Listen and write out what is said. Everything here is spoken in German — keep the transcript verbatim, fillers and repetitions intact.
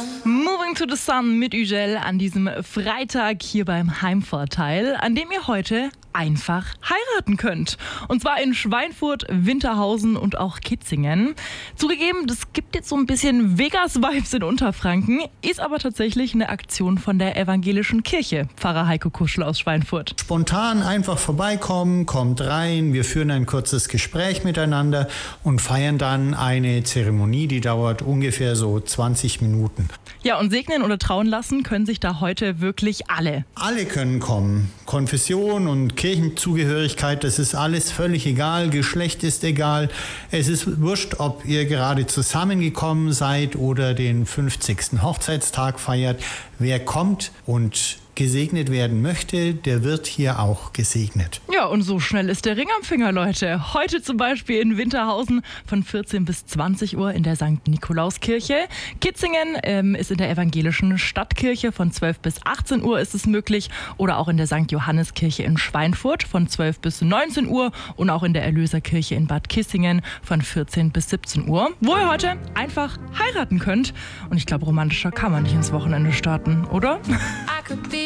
Moving to the Sun mit Ügel an diesem Freitag hier beim Heimvorteil, an dem ihr heute einfach heiraten könnt. Und zwar in Schweinfurt, Winterhausen und auch Kitzingen. Zugegeben, das gibt jetzt so ein bisschen Vegas-Vibes in Unterfranken, ist aber tatsächlich eine Aktion von der evangelischen Kirche. Pfarrer Heiko Kuschel aus Schweinfurt. Spontan einfach vorbeikommen, kommt rein, wir führen ein kurzes Gespräch miteinander und feiern dann eine Zeremonie, die dauert ungefähr so zwanzig Minuten. Ja, und segnen oder trauen lassen können sich da heute wirklich alle. Alle können kommen. Konfession und Kirchenzugehörigkeit, das ist alles völlig egal. Geschlecht ist egal. Es ist wurscht, ob ihr gerade zusammengekommen seid oder den fünfzigsten Hochzeitstag feiert. Wer kommt und gesegnet werden möchte, der wird hier auch gesegnet. Ja, und so schnell ist der Ring am Finger, Leute. Heute zum Beispiel in Winterhausen von vierzehn bis zwanzig Uhr in der Sankt Nikolauskirche. Kitzingen ähm, ist in der evangelischen Stadtkirche von zwölf bis achtzehn Uhr ist es möglich. Oder auch in der Sankt Johanneskirche in Schweinfurt von zwölf bis neunzehn Uhr und auch in der Erlöserkirche in Bad Kissingen von vierzehn bis siebzehn Uhr, wo ihr heute einfach heiraten könnt. Und ich glaube, romantischer kann man nicht ins Wochenende starten, oder?